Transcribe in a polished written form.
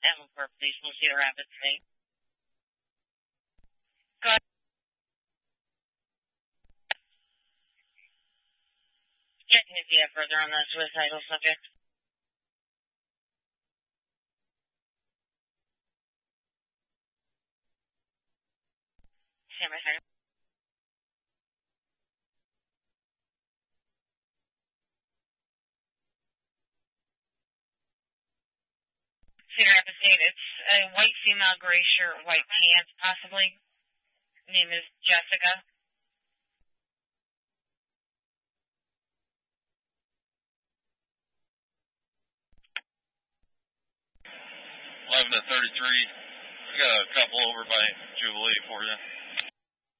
Davenport Police from Cedar Rapids State. Go ahead. Checking if you have further on the suicidal subject. Stand by second. Cedar Rapids State, it's a white female, gray shirt, white pants, possibly. Name is Jessica. 11 to 33. We got a couple over by Jubilee for you.